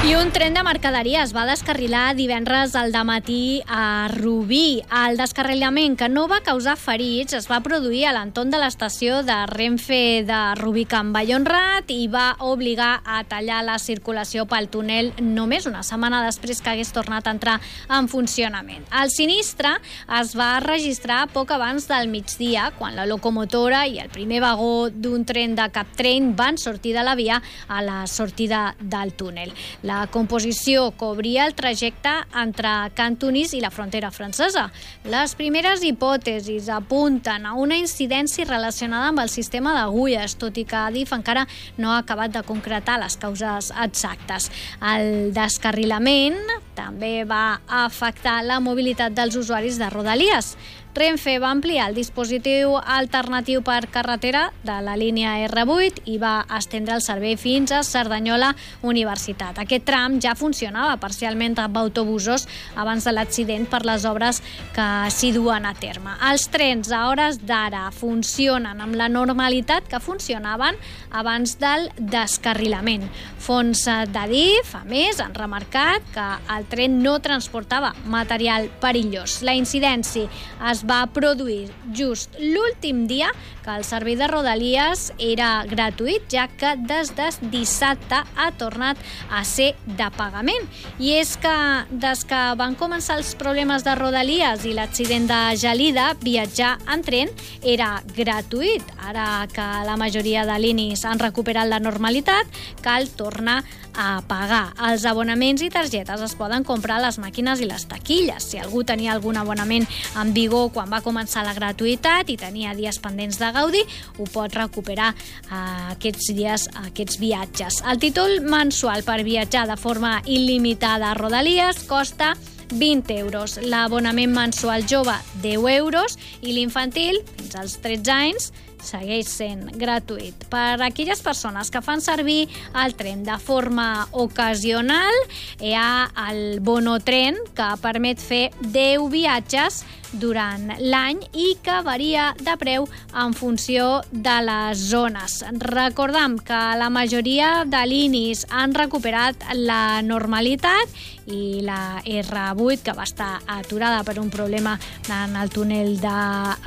I un tren de mercaderies va descarrilar divendres al dematí a Rubí. El descarrilament, que no va causar ferits, es va produir a l'entorn de l'estació de Renfe de Rubí Can Vallhonrat i va obligar a tallar la circulació pel túnel només una setmana després que hagués tornat a entrar en funcionament. El sinistre es va registrar poc abans del migdia, quan la locomotora i el primer vagó d'un tren de Captrain van sortir de la via a la sortida del túnel. La composició cobria el trajecte entre Cantonís i la frontera francesa. Les primeres hipòtesis apunten a una incidència relacionada amb el sistema d'agulles, tot i que Adif encara no ha acabat de concretar les causes exactes. El descarrilament també va afectar la mobilitat dels usuaris de Rodalies. Renfe va ampliar el dispositiu alternatiu per carretera de la línia R8 i va estendre el servei fins a Cerdanyola Universitat. Aquest tram ja funcionava parcialment amb autobusos abans de l'accident per les obres que s'hi duen a terme. Els trens a hores d'ara funcionen amb la normalitat que funcionaven abans del descarrilament. Fons d'Adif, a més, han remarcat que el tren no transportava material perillós. La incidència es va produir just l'últim dia que el servei de Rodalies era gratuït, ja que des de dissabte ha tornat a ser de pagament. I és que des que van començar els problemes de Rodalies i l'accident de Gelida, viatjar en tren era gratuït. Ara que la majoria de línies han recuperat la normalitat, cal tornar a pagar. Els abonaments i targetes es poden comprar a les màquines i les taquilles. Si algú tenia algun abonament en vigor quan va començar la gratuïtat i tenia dies pendents de gaudir, ho pot recuperar aquests dies, aquests viatges. El títol mensual per viatjar de forma il·limitada a Rodalies costa 20 euros. L'abonament mensual jove, 10 euros, i l'infantil, fins als 13 anys, segueix sent gratuït. Per a aquelles persones que fan servir el tren de forma ocasional, hi ha el bonotren, que permet fer 10 viatges durant l'any i que varia de preu en funció de les zones. Recordem que la majoria de línies han recuperat la normalitat i la R8, que va estar aturada per un problema en el túnel de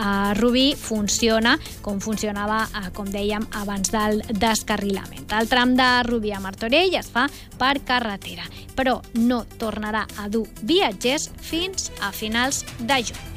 Rubí, funciona com funcionava, com dèiem, abans del descarrilament. El tram de Rubí a Martorell es fa per carretera, però no tornarà a dur viatgers fins a finals de juny.